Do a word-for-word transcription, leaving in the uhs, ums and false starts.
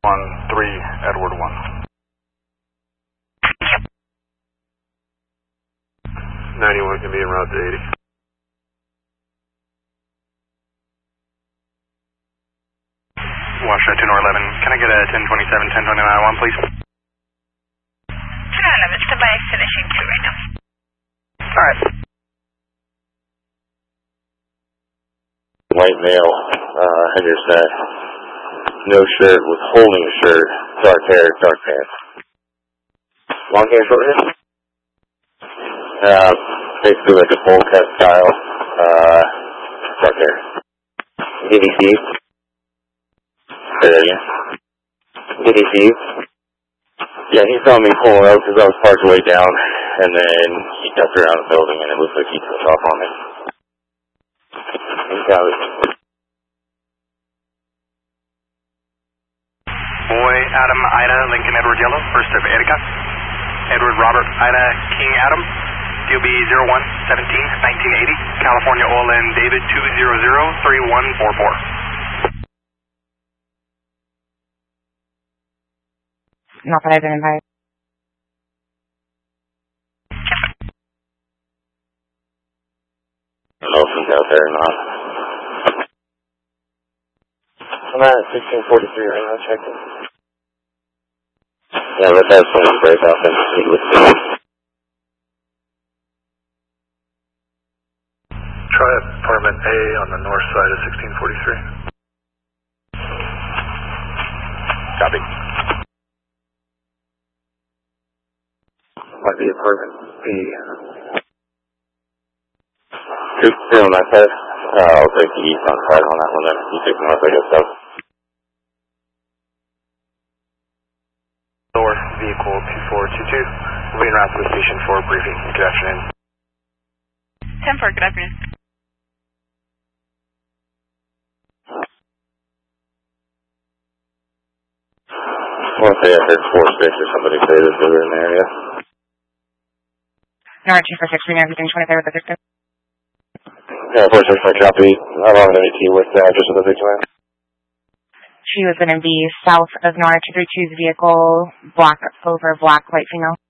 one three Edward one. ninety-one can be en route to eighty. Washington or eleven, can I get a ten twenty-seven, ten twenty-nine one, please? ten eleven, stand by, finishing two right now. Alright. White male, uh, Hender's that no shirt with holding a shirt, dark hair, dark pants. Long hair, short hair? Uh, basically like a bowl cut style, uh, dark hair. Did he see you? Say that again. Did he see you? Yeah, he saw me pulling out because I was parked way down, and then he ducked around the building, and it looked like he took off on me. He got it. Boy, Adam, Ida, Lincoln, Edward, Yellow, first of Erica. Edward, Robert, Ida, King, Adam. D O B zero one seventeen nineteen eighty, California, Olin, David two zero zero three one four four. Not that I've been invited. I don't know if he's out there or not. I'm at sixteen forty-three right now, checking. Yeah, let's have someone break off and see what's going on. Try apartment A on the north side of sixteen forty-three. Copy. Might be apartment B. Two, two on that side. Uh, I'll take the east on side on that one then. You take north, I guess, so. North, vehicle two four two two. We'll be en route to the station for a briefing. Good afternoon. ten four, good afternoon. Well, say I heard four six or somebody say that they were in the area. Nora two four six, we know everything twenty-third with the victim. Yeah, four six, I copy. How long did I see with the address of the victim? She was going to be south of Nora two three two's vehicle, black over black, white female.